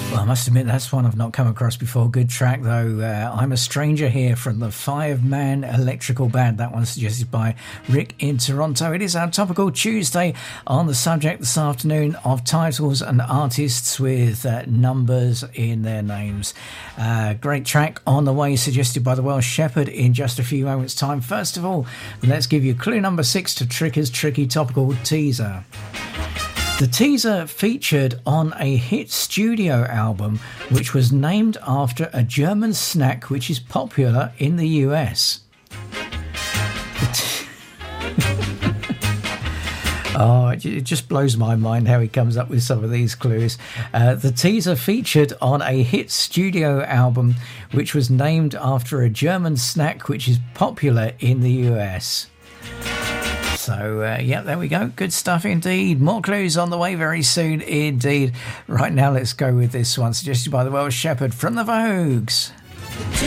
Well, I must admit that's one I've not come across before. Good track though. I'm a Stranger Here from the Five-Man Electrical Band. That one suggested by Rick in Toronto. It is our Topical Tuesday on the subject this afternoon of titles and artists with numbers in their names. Great track on the way, suggested by the Welsh Shepherd in just a few moments' time. First of all, let's give you clue number 6 to Tricker's Tricky Topical Teaser. The teaser featured on a hit studio album which was named after a German snack which is popular in the US. Oh, it just blows my mind how he comes up with some of these clues. The teaser featured on a hit studio album which was named after a German snack which is popular in the US. So, yeah, there we go. Good stuff indeed. More clues on the way very soon indeed. Right now, let's go with this one, suggested by the Welsh Shepherd from the Vogues.